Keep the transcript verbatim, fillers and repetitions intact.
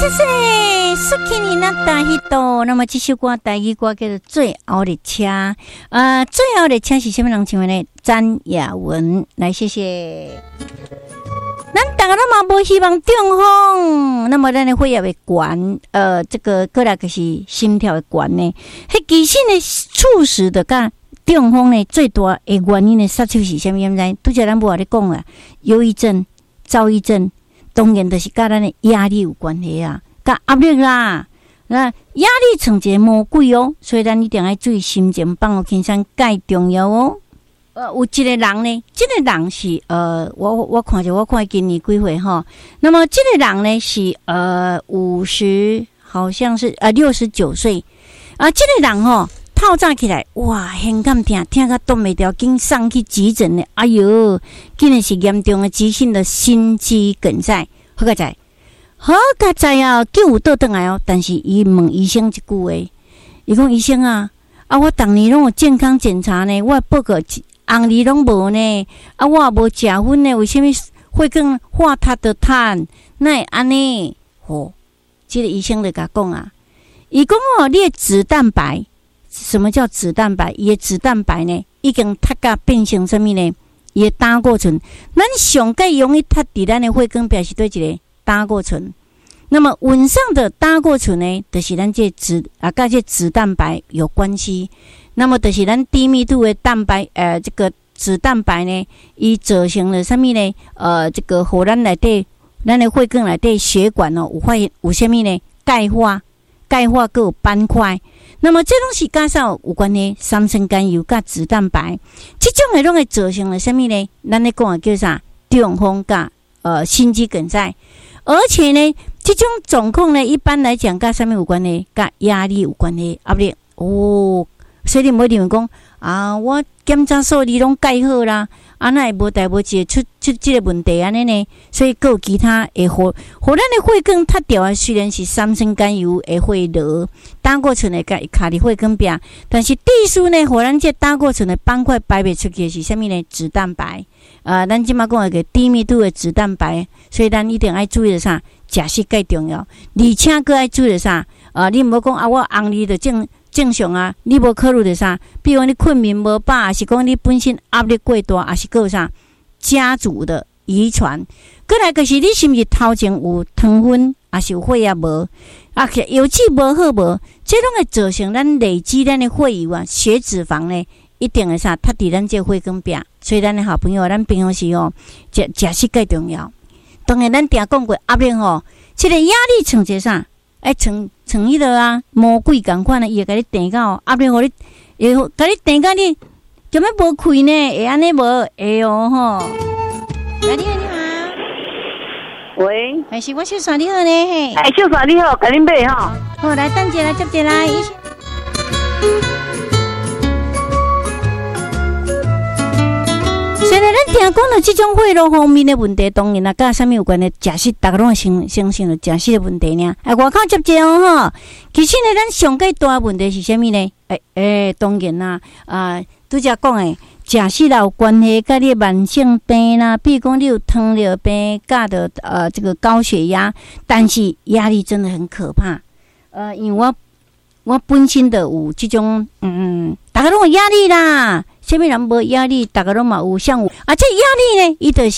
谢谢苏克尼那大希多。那么这首歌台语歌叫做《最后列车》。呃，最后列车是什么人唱的呢？詹雅文。来，谢谢。咱大家都嘛无希望中风，那么咱的血压会悬，呃，这个过来就是心跳会悬呢。迄其实呢，促使的甲中风呢最大的原因呢，杀手是啥物？毋知？拄则咱无话咧讲啊，忧郁症、躁郁症，当然就是甲咱的压力有关系啊，甲压力啦。那压力像一个魔鬼哦，所以咱一定要注意心情放互轻松，介重要哦。呃，有一个人呢，这个人是呃，我我看着我看今年几岁哈。那么这个人呢是呃五十，好像是呃六十九岁啊。这个人吼透早起来，哇，很敢听，听到动袂掉，紧送去急诊呢。哎哟，竟然是严重的急性的心肌梗塞，好个在，好个在啊，救有倒转来哦。但是伊问医生一句话，伊讲医生啊，啊我当年拢有健康检查呢，我报告。红利拢无呢，啊，我也无食薰呢，为什么会更化他的碳？那会安尼？吼，这个医生就甲讲啊，伊讲哦，你的脂蛋白，什么叫脂蛋白？伊的脂蛋白呢，已经塌甲变成什么呢？伊的胆固醇，咱上介容易塌伫咱的血管壁是对一个胆固醇。那么晚上的胆固醇呢，就是咱这脂啊，跟这脂蛋白有关系。那么就是咱低密度的蛋白，呃，这个脂蛋白呢，伊造成了什么呢？呃，这个互咱内底，咱的血管内底血管哦，有发现有什么呢？钙化，钙化还有斑块。那么这拢是加上有关系，三酸甘油甲脂蛋白，这种的拢会造成了什么呢？咱咧讲的叫啥？中风甲呃心肌梗塞。而且呢，这种状况呢，一般来讲甲什么有关系？甲压力有关系，压力哦。所以你唔好认为讲啊，我检查数字拢介好啦，啊那会无代无志出出这个问题安尼呢？所以还有其他会互互咱的血管塌掉啊，虽然是三酸甘油会血流，胆固醇会甲卡伫血管壁，但是地数呢，互咱这胆固醇的斑块排袂出去是啥物呢？脂蛋白啊，咱即马讲个低密度的脂蛋白，所以咱一定要注意的啥？食食介重要，而且佫爱注意的啥？啊，你唔好讲啊，我红利就正。正常啊，你无考虑的啥？比如你困眠无饱，还是讲你本身压力过大，还是个啥家族的遗传？过来就是你是毋是头前有糖分，还是有血压无？啊，油脂无好无？这拢会造成咱累积咱的血油啊，血脂肪呢，一定会啥？塌伫咱这血管壁。所以咱的好朋友，咱平常时哦，食食食介重要。当然，咱定讲过压力吼，这个压力像一个啥？哎，像像迄个啊，魔鬼共款啊，伊会甲你电到，压力互你，会甲你电到你，做咩无开呢？会安尼无？会哦吼。来，你好，你好。 喂， 还是我小嫂你好呢？嘿， 哎，小嫂你好，甲恁买吼。 好，来等者来接者来。虽然咱听讲了这种血路方面的问题，当然啦，甲啥物有关的，食食大家拢相相信了食食的问题呢。哎，外口接者哦吼，其实呢，咱上介大问题是啥物呢？哎哎，当然啦，啊，拄则讲诶，食食啦有关系，甲你慢性病啦，比如讲你有糖尿病，甲的呃这个高血压，但是压力真的很可怕。呃，因为我我本身的有这种嗯，大家拢有压力啦。什么人无压力？大家拢嘛有像有啊，这压力呢，伊就是